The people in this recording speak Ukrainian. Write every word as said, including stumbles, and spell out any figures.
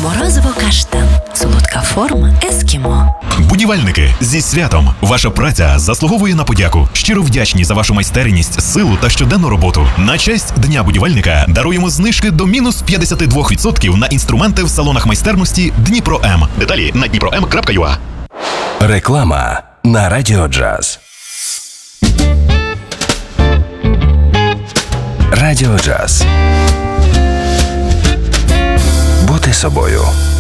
Морозиво-каштан. Солодка форма ескімо. Будівельники, зі святом! Ваша праця заслуговує на подяку. Щиро вдячні за вашу майстерність, силу та щоденну роботу. На честь Дня будівельника даруємо знижки до мінус п'ятдесят два відсотки на інструменти в салонах майстерності Дніпро М. Деталі на дніпро ем крапка ю а. Реклама на Радіо Джаз. Радіо Джаз. Бути собою.